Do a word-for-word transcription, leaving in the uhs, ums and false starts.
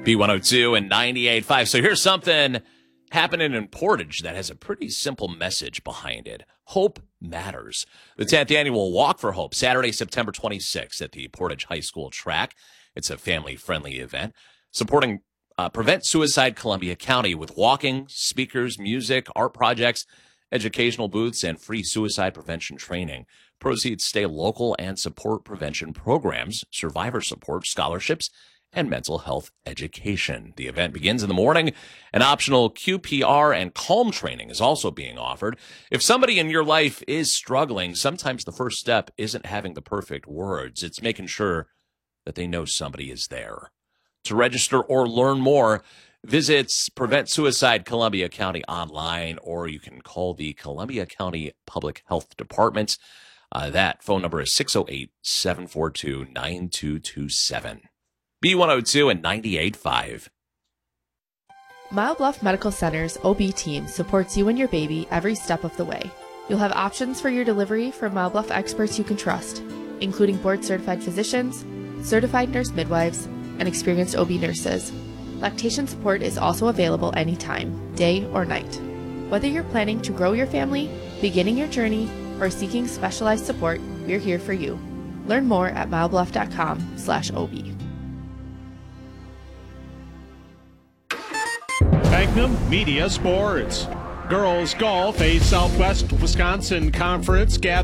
B one oh two and ninety-eight point five. So here's something happening in Portage that has a pretty simple message behind it. Hope matters. The tenth annual Walk for Hope, Saturday, September twenty-sixth at the Portage High School track. It's a family-friendly event supporting uh, Prevent Suicide Columbia County with walking, speakers, music, art projects, educational booths, and free suicide prevention training. Proceeds stay local and support prevention programs, survivor support, scholarships, and mental health education. The event begins in the morning. An optional Q P R and CALM training is also being offered. If somebody in your life is struggling, sometimes the first step isn't having the perfect words. It's making sure that they know somebody is there. To register or learn more, visit Prevent Suicide Columbia County online, or you can call the Columbia County Public Health Department. Uh, that phone number is six oh eight, seven four two, nine two two seven. B one oh two and ninety-eight point five. Mile Bluff Medical Center's O B team supports you and your baby every step of the way. You'll have options for your delivery from Mile Bluff experts you can trust, including board-certified physicians, certified nurse midwives, and experienced O B nurses. Lactation support is also available anytime, day or night. Whether you're planning to grow your family, beginning your journey, or seeking specialized support, we're here for you. Learn more at milebluff.com slash OB. Magnum Media Sports. Girls Golf, a Southwest Wisconsin Conference gathering.